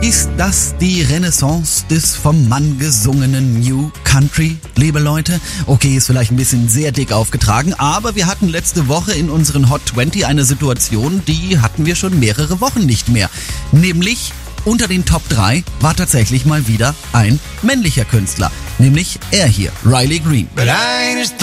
Ist das die Renaissance des vom Mann gesungenen New Country, liebe Leute? Okay, ist vielleicht ein bisschen sehr dick aufgetragen, aber wir hatten letzte Woche in unseren Hot 20 eine Situation, die hatten wir schon mehrere Wochen nicht mehr. Nämlich unter den Top 3 war tatsächlich mal wieder ein männlicher Künstler. Nämlich er hier, Riley Green.